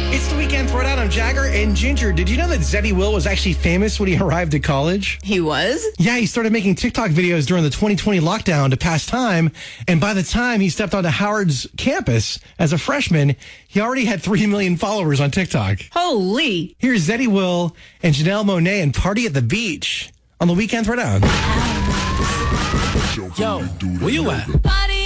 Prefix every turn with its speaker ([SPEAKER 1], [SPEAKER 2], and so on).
[SPEAKER 1] It's the weekend throwdown. I'm Jagger and Ginger. Did you know that Zeddy Will was actually famous when he arrived at college?
[SPEAKER 2] He was?
[SPEAKER 1] Yeah, he started making TikTok videos during the 2020 lockdown to pass time. And by the time he stepped onto Howard's campus as a freshman, he already had 3 million followers on TikTok.
[SPEAKER 2] Holy.
[SPEAKER 1] Here's Zeddy Will and Janelle Monáe and Party at the Beach on the weekend throwdown.
[SPEAKER 3] Yo, where you at?